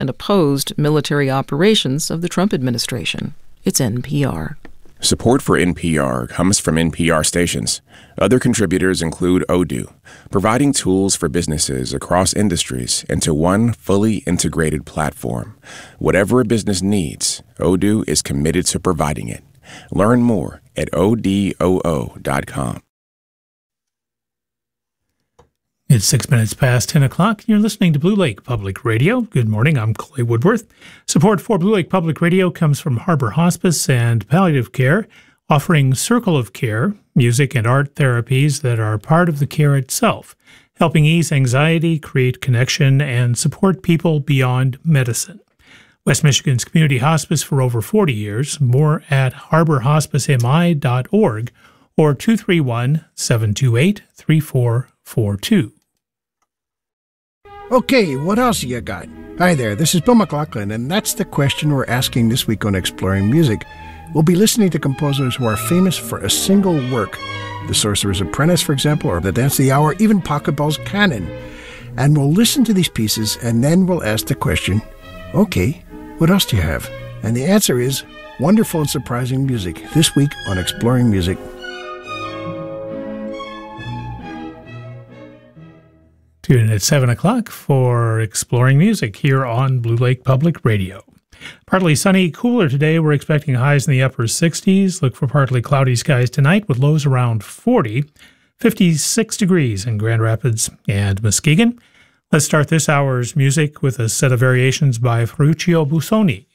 and opposed military operations of the Trump administration. It's NPR. Support for NPR comes from NPR stations. Other contributors include Odoo, providing tools for businesses across industries into one fully integrated platform. Whatever a business needs, Odoo is committed to providing it. Learn more at odoo.com. It's 6 minutes past 10 o'clock. You're listening to Blue Lake Public Radio. Good morning. I'm Clay Woodworth. Support for Blue Lake Public Radio comes from Harbor Hospice and Palliative Care, offering Circle of Care, music and art therapies that are part of the care itself, helping ease anxiety, create connection, and support people beyond medicine. West Michigan's community hospice for over 40 years. More at harborhospicemi.org or 231-728-3442. Okay, what else you got? Hi there, this is Bill McLaughlin, and that's the question we're asking this week on Exploring Music. We'll be listening to composers who are famous for a single work. The Sorcerer's Apprentice, for example, or The Dance of the Hour, even Pachelbel's Canon. And we'll listen to these pieces, and then we'll ask the question, okay, what else do you have? And the answer is wonderful and surprising music, this week on Exploring Music. Tune in at 7 o'clock for Exploring Music here on Blue Lake Public Radio. Partly sunny, cooler today. We're expecting highs in the upper 60s. Look for partly cloudy skies tonight with lows around 40. 56 degrees in Grand Rapids and Muskegon. Let's start this hour's music with a set of variations by Ferruccio Busoni.